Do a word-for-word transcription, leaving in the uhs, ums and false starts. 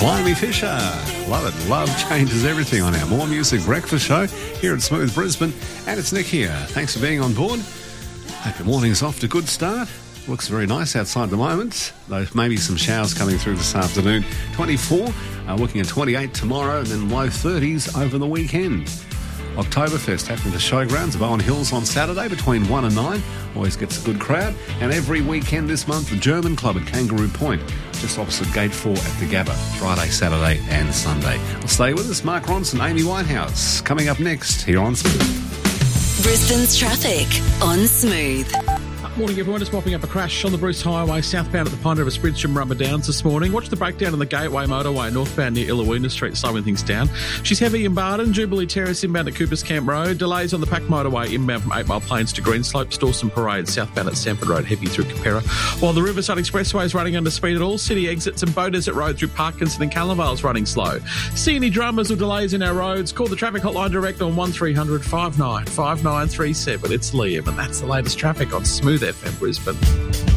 Climby Fisher. Love it. Love changes everything on our More Music Breakfast show here at Smooth Brisbane. And it's Nick here. Thanks for being on board. Hope your morning's off to a good start. Looks very nice outside at the moment. Though maybe some showers coming through this afternoon. twenty-four, uh, looking at twenty-eight tomorrow, and then low thirties over the weekend. Oktoberfest happening at the showgrounds of Owen Hills on Saturday between one and nine. Always gets a good crowd. And every weekend this month, the German Club at Kangaroo Point, just opposite Gate four at the Gabba, Friday, Saturday and Sunday. Well, stay with us. Mark Ronson, Amy Whitehouse, coming up next here on Smooth. Brisbane's traffic on Smooth. Morning, everyone. Just mopping up a crash on the Bruce Highway southbound at the Pine River Bridge from Rubber Downs this morning. Watch the breakdown on the Gateway Motorway northbound near Illawina Street, slowing things down. She's heavy in Barden, Jubilee Terrace inbound at Coopers Camp Road. Delays on the Pack Motorway inbound from Eight Mile Plains to Greenslopes. Dawson Parade southbound at Sanford Road, heavy through Capera. While the Riverside Expressway is running under speed at all city exits, and Bow Desert Road through Parkinson and Callanvale's running slow. See any dramas or delays in our roads? Call the traffic hotline direct on one three hundred five nine five nine three seven. It's Liam, and that's the latest traffic on Smooth F M Brisbane.